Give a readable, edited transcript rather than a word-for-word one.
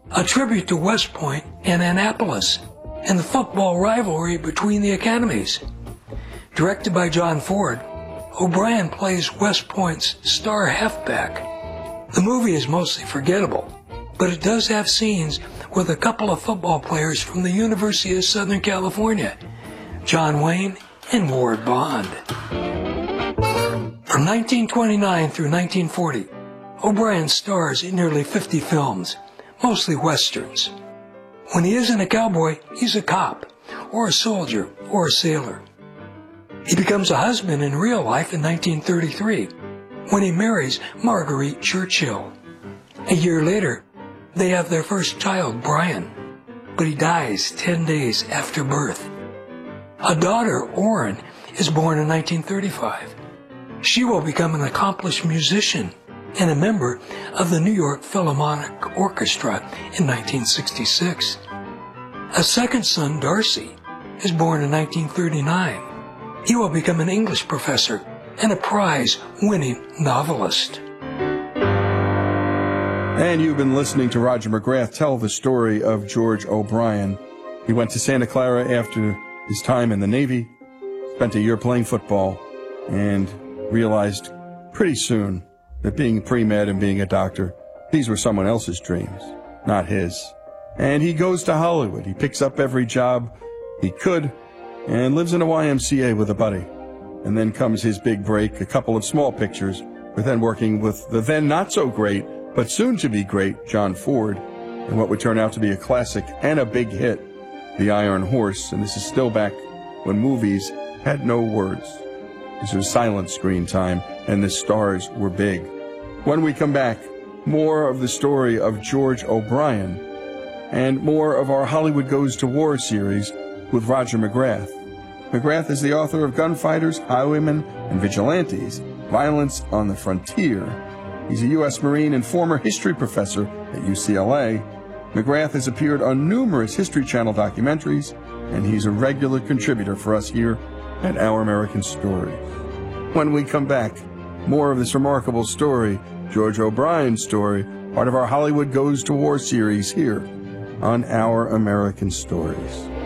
a tribute to West Point and Annapolis, and the football rivalry between the academies. Directed by John Ford, O'Brien plays West Point's star halfback. The movie is mostly forgettable, but it does have scenes with a couple of football players from the University of Southern California, John Wayne and Ward Bond. From 1929 through 1940, O'Brien stars in nearly 50 films, mostly westerns. When he isn't a cowboy, he's a cop, or a soldier, or a sailor. He becomes a husband in real life in 1933, when he marries Marguerite Churchill. A year later, they have their first child, Brian, but he dies 10 days after birth. A daughter, Orrin, is born in 1935. She will become an accomplished musician and a member of the New York Philharmonic Orchestra in 1966. A second son, Darcy, is born in 1939. He will become an English professor and a prize-winning novelist. And you've been listening to Roger McGrath tell the story of George O'Brien. He went to Santa Clara after his time in the Navy, spent a year playing football, and realized pretty soon that being pre-med and being a doctor, these were someone else's dreams, not his. And he goes to Hollywood. He picks up every job he could and lives in a YMCA with a buddy. And then comes his big break, a couple of small pictures, but then working with the then not-so-great, but soon-to-be-great John Ford, and what would turn out to be a classic and a big hit, The Iron Horse. And this is still back when movies had no words. This was silent screen time, and the stars were big. When we come back, more of the story of George O'Brien, and more of our Hollywood Goes to War series with Roger McGrath. McGrath is the author of Gunfighters, Highwaymen, and Vigilantes, Violence on the Frontier. He's a U.S. Marine and former history professor at UCLA. McGrath has appeared on numerous History Channel documentaries, and he's a regular contributor for us here at Our American Stories. When we come back, more of this remarkable story, George O'Brien's story, part of our Hollywood Goes to War series here on Our American Stories.